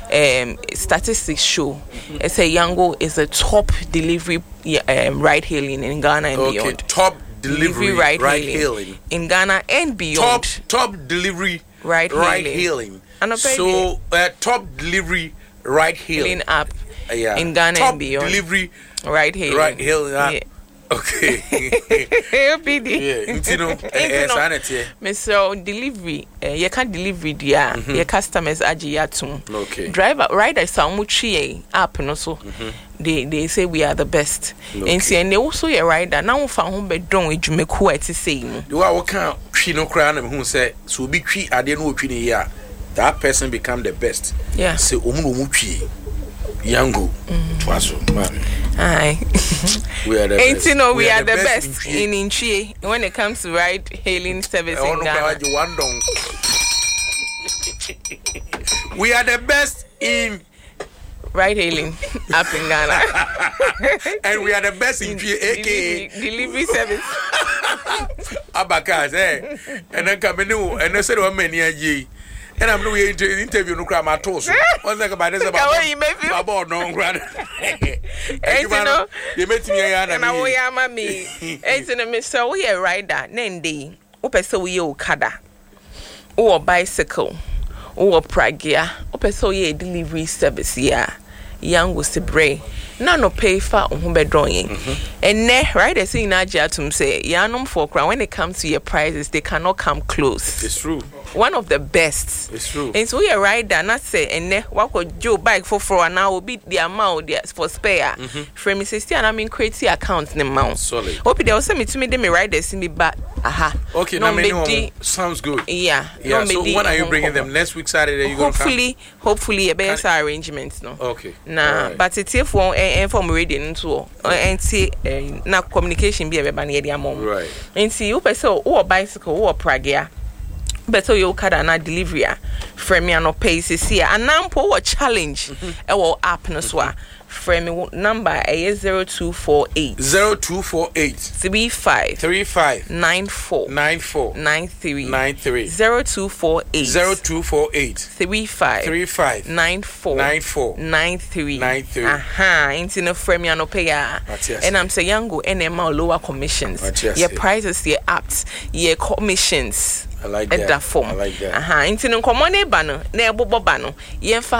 statistics show Yango is a top delivery ride hailing in Ghana and beyond. Top delivery ride hailing in Ghana and beyond. Top delivery ride hailing. So top delivery ride hailing app in Ghana and beyond. Top delivery ride hailing. Ride hailing app. Yeah. Okay. Mr. Delivery, you can't delivery dia. Your customers ajiatum. Okay. Driver riders samuchi app no so. They say we are the best. And see, and they also a rider now found home bedroom with Jumeku at the same. You are what kind of no crown who say so be tree I didn't know here. That person become the best. Yeah. Say Umuchi Yango. Aye. We are the best. We are the best in Inchi when it comes to ride hailing service in Ghana. We are the best in ride hailing up in Ghana. And we are the best in aka delivery service. Abakas, and then come in and I said, many and I'm doing interview no crime at all. What's like about this about no grand. You met me and I me. It's in a Mr. We are rider, Nendy, Opeso ye Okada, or bicycle, or Pragia, Opeso ye delivery service, young was the bray. None no pay for home drawing. And ne riders in Najatum say, Yanum for crown when it comes to your prices, they cannot come close. It's true. One of the best. It's true. And so we are rider, not say, and ne what could Joe bike for an hour beat the amount for spare. From Mrs. Stian, I mean, crazy accounts in the mount. Solid. Hope they also me to me, they riders in me back. Aha. Okay, no, sounds good. Yeah. Yeah. So when are you bringing them? Next week Saturday, you hopefully a better arrangements, no. Okay. Nah, right. But it's if one inform radio into and see na communication be everybody near their mom. Right. And see you person or bicycle or pragia. Better you kada na delivery frame me no pay see and now po challenge e will app no so frame number is 0248 35 94 93 0248 35 94 93 aha into no frame me no pay and I'm say yango NMA lower commissions your prices your apps your commissions I like that. Form. I like that. Aha, into no common ba no, na ebobo ba no. Yemfa